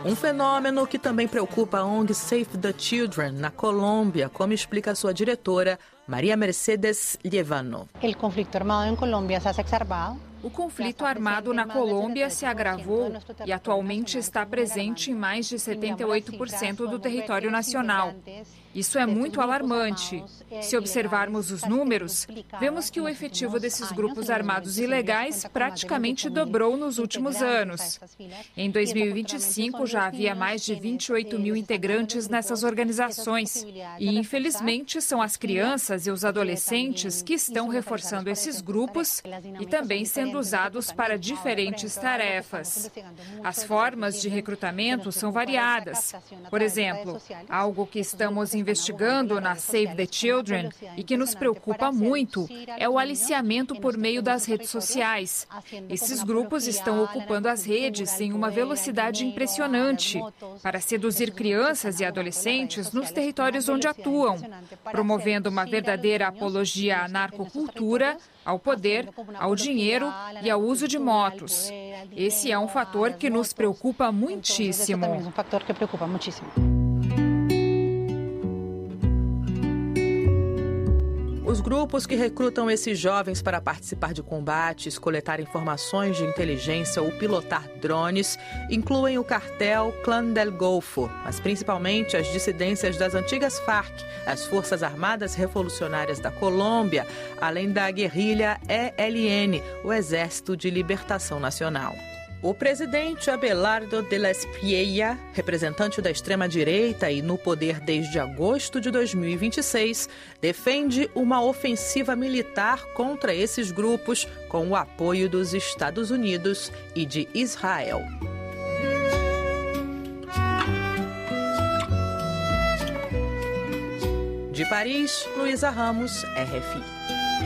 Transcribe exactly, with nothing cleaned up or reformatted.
Um fenômeno que também preocupa a O N G Save the Children, na Colômbia, como explica sua diretora, Maria Mercedes Lievano. O conflito armado em Colômbia se ha exacerbado. O conflito armado na Colômbia se agravou e atualmente está presente em mais de setenta e oito por cento do território nacional. Isso é muito alarmante. Se observarmos os números, vemos que o efetivo desses grupos armados ilegais praticamente dobrou nos últimos anos. Em dois mil e vinte e cinco, já havia mais de vinte e oito mil integrantes nessas organizações. E, infelizmente, são as crianças e os adolescentes que estão reforçando esses grupos e também sendo usados para diferentes tarefas. As formas de recrutamento são variadas. Por exemplo, algo que estamos investigando na Save the Children e que nos preocupa muito é o aliciamento por meio das redes sociais. Esses grupos estão ocupando as redes em uma velocidade impressionante para seduzir crianças e adolescentes nos territórios onde atuam, promovendo uma verdadeira apologia à narcocultura, ao poder, ao dinheiro e ao uso de motos. Esse é um fator que nos preocupa muitíssimo. Os grupos que recrutam esses jovens para participar de combates, coletar informações de inteligência ou pilotar drones incluem o cartel Clã del Golfo, mas principalmente as dissidências das antigas Farc, as Forças Armadas Revolucionárias da Colômbia, além da guerrilha E L N, o Exército de Libertação Nacional. O presidente Abelardo de la Espriella, representante da extrema-direita e no poder desde agosto de dois mil e vinte e seis, defende uma ofensiva militar contra esses grupos com o apoio dos Estados Unidos e de Israel. De Paris, Luísa Ramos, R F I.